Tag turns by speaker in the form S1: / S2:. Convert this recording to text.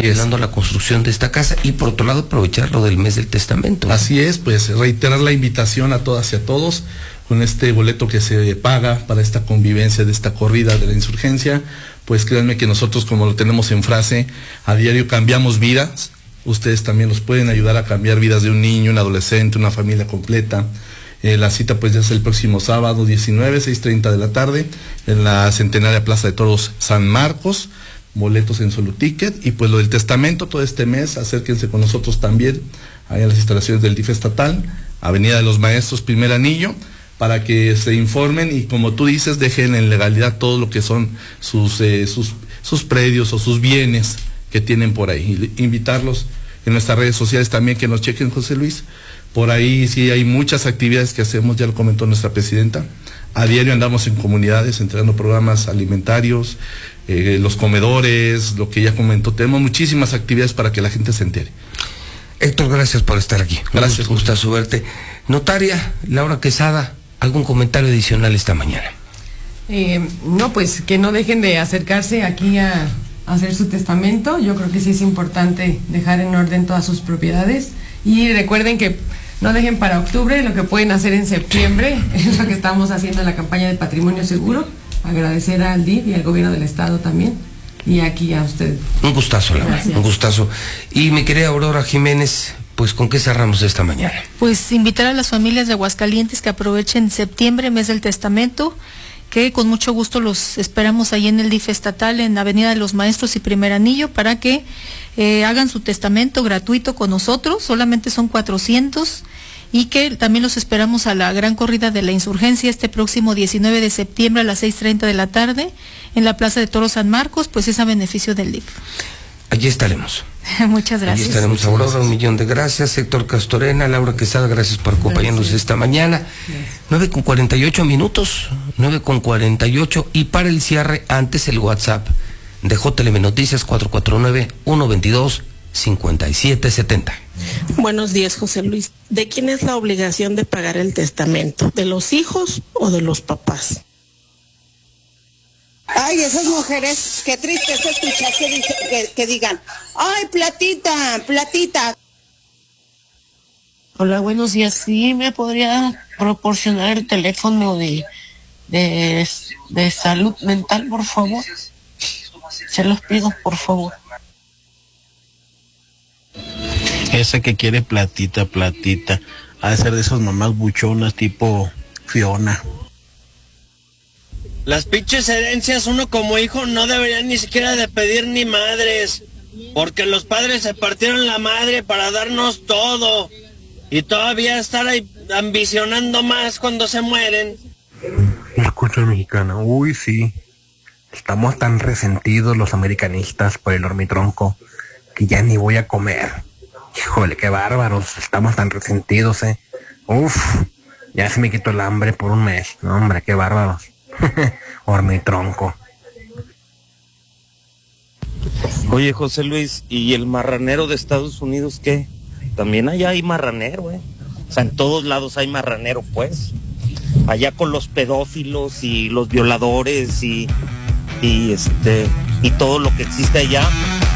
S1: ayudando a la construcción de esta casa, y por otro lado aprovechar lo del mes del testamento.
S2: Así es, pues reiterar la invitación a todas y a todos con este boleto que se paga para esta convivencia de esta corrida de la insurgencia. Pues créanme que nosotros, como lo tenemos en frase, a diario cambiamos vidas. Ustedes también nos pueden ayudar a cambiar vidas de un niño, un adolescente, una familia completa. La cita pues ya es el próximo sábado 19, 6:30 de la tarde, en la Centenaria Plaza de Toros San Marcos. Boletos en Soluticket. Y pues lo del testamento todo este mes, acérquense con nosotros también ahí a las instalaciones del DIF estatal, Avenida de los Maestros, primer anillo, para que se informen y, como tú dices, dejen en legalidad todo lo que son sus predios o sus bienes que tienen por ahí. Invitarlos en nuestras redes sociales también que nos chequen, José Luis. Por ahí sí hay muchas actividades que hacemos, ya lo comentó nuestra presidenta. A diario andamos en comunidades entregando programas alimentarios, los comedores, lo que ella comentó. Tenemos muchísimas actividades para que la gente se entere.
S1: Héctor, gracias por estar aquí.
S2: Gracias.
S1: Gustazo verte. Notaria Laura Quesada, ¿algún comentario adicional esta mañana?
S3: No, pues que no dejen de acercarse aquí a hacer su testamento. Yo creo que sí es importante dejar en orden todas sus propiedades. Y recuerden que no dejen para octubre lo que pueden hacer en septiembre. Es lo que estamos haciendo en la campaña de Patrimonio Seguro. Agradecer al DIF y al gobierno del estado también. Y aquí a usted.
S1: Un gustazo, Laura. Gracias. Un gustazo. Y mi querida Aurora Jiménez, pues ¿con qué cerramos esta mañana?
S4: Pues invitar a las familias de Aguascalientes que aprovechen septiembre, mes del testamento, que con mucho gusto los esperamos ahí en el DIF estatal, en Avenida de los Maestros y Primer Anillo, para que hagan su testamento gratuito con nosotros. Solamente son 400, y que también los esperamos a la gran corrida de la insurgencia este próximo 19 de septiembre a las 6:30 de la tarde en la Plaza de Toros San Marcos, pues es a beneficio del DIF.
S1: Allí estaremos.
S4: Muchas gracias.
S1: Allí estaremos, Aurora, un millón de gracias. Héctor Castorena, Laura Quesada, gracias por acompañarnos esta mañana. 9:48 minutos, 9:48, y para el cierre, antes el WhatsApp de JLM Noticias, 449-122-5770.
S5: Buenos días, José Luis. ¿De quién es la obligación de pagar el testamento? ¿De los hijos o de los papás?
S6: Ay, esas mujeres, qué tristeza escuchar que digan, ay, platita, platita.
S7: Hola, buenos días. ¿Sí me podría proporcionar el teléfono de salud mental, por favor? Se los pido, por favor.
S8: Esa que quiere platita, ha de ser de esas mamás buchonas tipo Fiona.
S9: Las pinches herencias, uno como hijo no debería ni siquiera de pedir ni madres, porque los padres se partieron la madre para darnos todo, y todavía estar ahí ambicionando más cuando se mueren.
S10: Escucha, mexicana, uy, sí, estamos tan resentidos los americanistas por el hormitronco que ya ni voy a comer. Híjole, qué bárbaros, estamos tan resentidos, Uf, ya se me quitó el hambre por un mes. No, hombre, qué bárbaros. Hormitronco.
S11: Oye, José Luis, ¿y el marranero de Estados Unidos qué? También allá hay marranero, O sea, en todos lados hay marranero, pues. Allá con los pedófilos y los violadores y todo lo que existe allá.